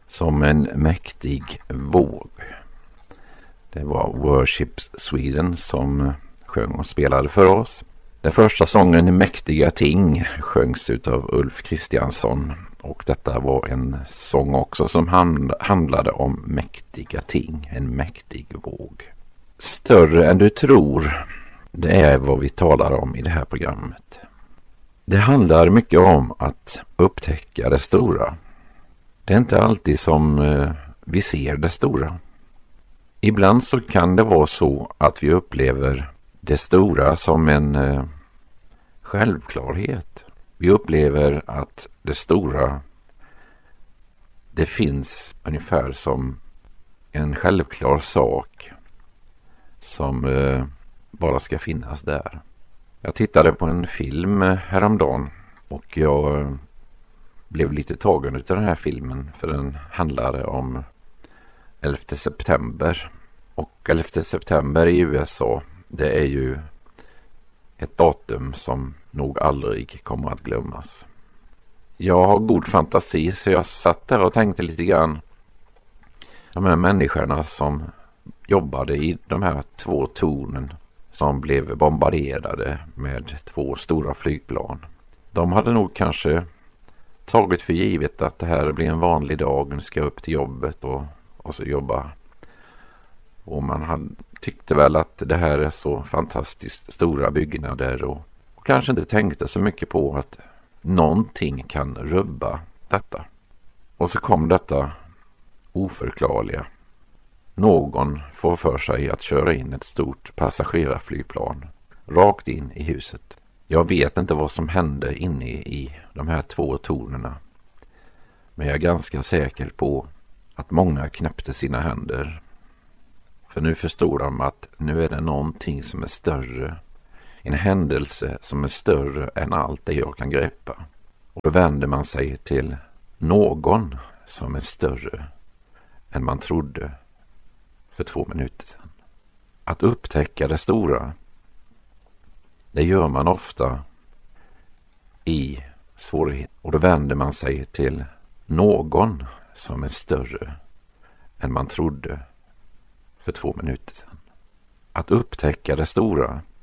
som en mäktig våg. Det var Worship Sweden som sjöng och spelade för oss. Den första sången Mäktiga ting sjöngs utav Ulf Kristiansson, och detta var en sång också som handlade om mäktiga ting, en mäktig våg. Större än du tror, det är vad vi talar om i det här programmet. Det handlar mycket om att upptäcka det stora. Det är inte alltid som vi ser det stora. Ibland så kan det vara så att vi upplever det stora som en självklarhet. Vi upplever att det stora, det finns ungefär som en självklar sak som bara ska finnas där. Jag tittade på en film häromdagen och jag blev lite tagen av den här filmen, för den handlade om 11 september. Och 11 september i USA, det är ju ett datum som nog aldrig kommer att glömmas. Jag har god fantasi, så jag satt där och tänkte lite grann. De här människorna som jobbade i de här 2 tornen som blev bombarderade med 2 stora flygplan. De hade nog kanske tagit för givet att det här blir en vanlig dag. Nu ska jag upp till jobbet och så jobba. Och man tyckte väl att det här är så fantastiskt stora byggnader och kanske inte tänkte så mycket på att någonting kan rubba detta. Och så kom detta oförklarliga. Någon får för sig att köra in ett stort passagerarflygplan rakt in i huset. Jag vet inte vad som hände inne i de här 2 tornerna. Men jag är ganska säker på att många knäppte sina händer. För nu förstod de att nu är det någonting som är större. En händelse som är större än allt det jag kan greppa. Och då vänder man sig till någon som är större än man trodde för 2 minuter sedan. Att upptäcka det stora, det gör man ofta i svårighet. Och då vänder man sig till någon som är större än man trodde för 2 minuter sedan. Att upptäcka det stora,